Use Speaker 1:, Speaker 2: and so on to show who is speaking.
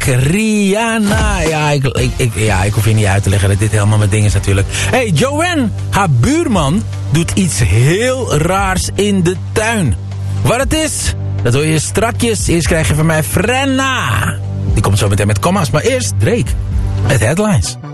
Speaker 1: Rihanna. Ja, ik hoef je niet uit te leggen dat dit helemaal mijn ding is natuurlijk. Hey, Joanne, haar buurman doet iets heel raars in de tuin. Wat het is, dat hoor je strakjes. Eerst krijg je van mij Frenna. Die komt zo meteen met komma's, maar eerst Drake met Headlines.